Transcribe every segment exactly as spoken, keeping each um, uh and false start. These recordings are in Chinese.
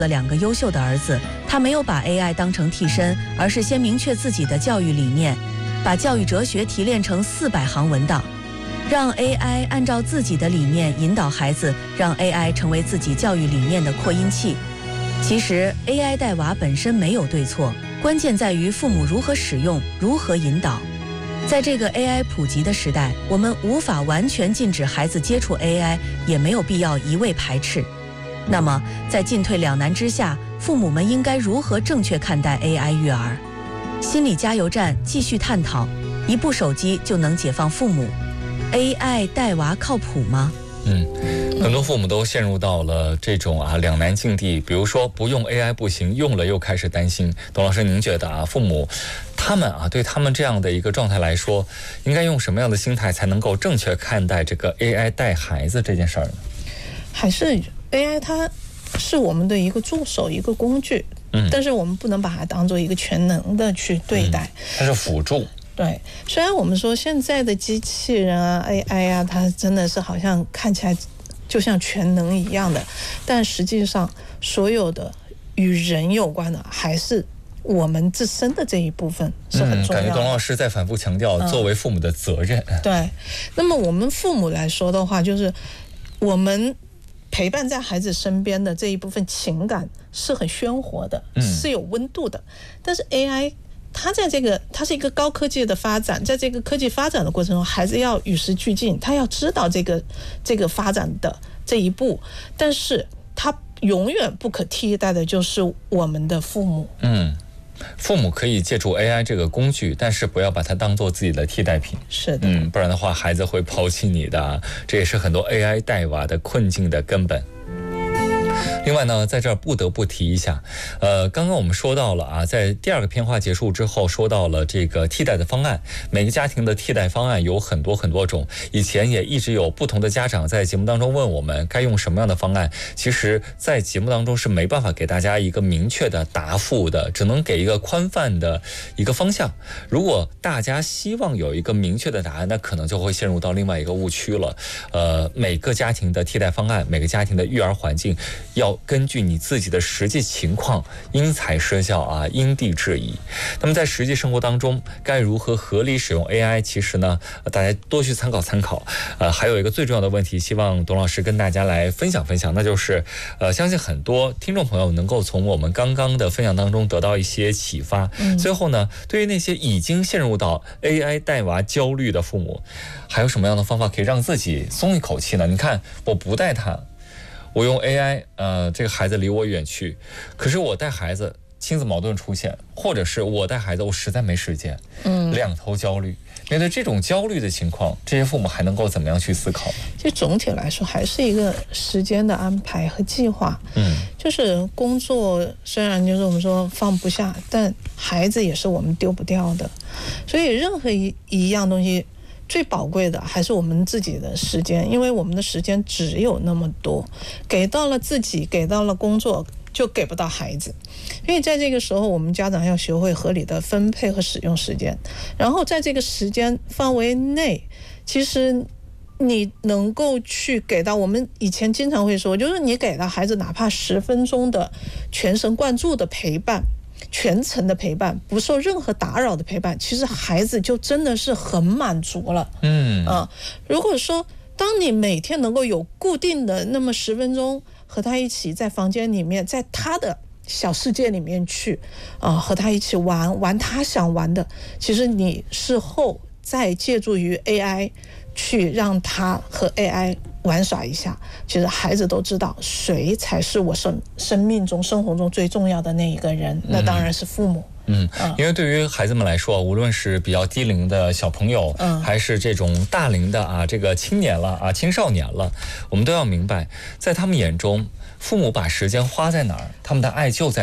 了两个优秀的儿子，他没有把 A I 当成替身，而是先明确自己的教育理念，把教育哲学提炼成四百行文档，让 A I 按照自己的理念引导孩子，让 A I 成为自己教育理念的扩音器。其实 A I 带娃本身没有对错，关键在于父母如何使用，如何引导。在这个 A I 普及的时代，我们无法完全禁止孩子接触 A I， 也没有必要一味排斥。那么在进退两难之下，父母们应该如何正确看待 A I 育儿？心理加油站继续探讨，一部手机就能解放父母， A I 带娃靠谱吗？ 嗯，很多父母都陷入到了这种啊两难境地，比如说不用 A I 不行，用了又开始担心。董老师，您觉得啊，父母他们啊对他们这样的一个状态来说，应该用什么样的心态才能够正确看待这个 A I 带孩子这件事儿呢？ 还是 A I 它是我们的一个助手，一个工具，嗯，但是我们不能把它当做一个全能的去对待，嗯， 它是辅助。 对，虽然我们说现在的机器人啊 A I 啊，它真的是好像看起来就像全能一样的，但实际上所有的与人有关的还是我们自身的这一部分是很重要的。嗯， 感觉董老师在反复强调作为父母的责任。 嗯，对，那么我们父母来说的话，就是我们陪伴在孩子身边的这一部分情感是很鲜活的，嗯，是有温度的。但是 A I它在这个它是一个高科技的发展，在这个科技发展的过程中，孩子要与时俱进，他要知道这个这个发展的这一步，但是他永远不可替代的就是我们的父母。 嗯，父母可以借助 A I 这个工具，但是不要把它当做自己的替代品。 是的， 嗯，不然的话，孩子会抛弃你的，这也是很多 A I 带娃的困境的根本。另外呢，在这儿不得不提一下，呃，刚刚我们说到了啊，在第二个片花结束之后，说到了这个替代的方案，每个家庭的替代方案有很多很多种。以前也一直有不同的家长在节目当中问我们该用什么样的方案，其实在节目当中是没办法给大家一个明确的答复的，只能给一个宽泛的一个方向。如果大家希望有一个明确的答案，那可能就会陷入到另外一个误区了。呃，每个家庭的替代方案，每个家庭的育儿环境，要根据你自己的实际情况因材施教啊，因地制宜。那么在实际生活当中该如何合理使用 A I， 其实呢大家多去参考参考。呃，还有一个最重要的问题，希望董老师跟大家来分享分享，那就是呃，相信很多听众朋友能够从我们刚刚的分享当中得到一些启发。嗯，最后呢，对于那些已经陷入到 A I 带娃焦虑的父母，还有什么样的方法可以让自己松一口气呢？你看，我不带他，我用 A I， 呃，这个孩子离我远去，可是我带孩子亲子矛盾出现，或者是我带孩子我实在没时间，嗯，两头焦虑。面对这种焦虑的情况，这些父母还能够怎么样去思考？ 其实总体来说还是一个时间的安排和计划。嗯，就是工作虽然就是我们说放不下，但孩子也是我们丢不掉的，所以任何一一样东西，最宝贵的还是我们自己的时间，因为我们的时间只有那么多，给到了自己，给到了工作，就给不到孩子。所以在这个时候，我们家长要学会合理的分配和使用时间，然后在这个时间范围内，其实你能够去给到，我们以前经常会说，就是你给到孩子哪怕十分钟的全神贯注的陪伴，全程的陪伴，不受任何打扰的陪伴，其实孩子就真的是很满足了。嗯啊，如果说当你每天能够有固定的那么十分钟和他一起在房间里面，在他的小世界里面去啊，和他一起玩玩他想玩的，其实你事后再借助于 A I 去让他和 A I 玩耍一下，其实孩子都知道谁才是我生生命中生活中最重要的那一个人，那当然是父母。 嗯，因为对于孩子们来说，无论是比较低龄的小朋友，嗯，还是这种大龄的啊，这个青年了啊，青少年了，我们都要明白，在他们眼中，父母把时间花在哪儿，他们的爱就在哪儿。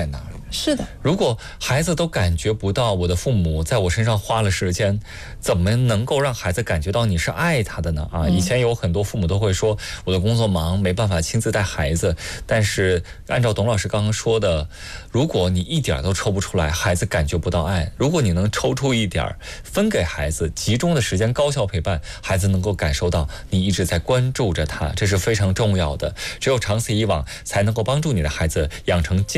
是的， 如果孩子都感觉不到我的父母在我身上花了时间，怎么能够让孩子感觉到你是爱他的呢？啊，以前有很多父母都会说我的工作忙，没办法亲自带孩子。但是按照董老师刚刚说的，如果你一点都抽不出来，孩子感觉不到爱；如果你能抽出一点分给孩子，集中的时间高效陪伴，孩子能够感受到你一直在关注着他，这是非常重要的。只有长此以往，才能够帮助你的孩子养成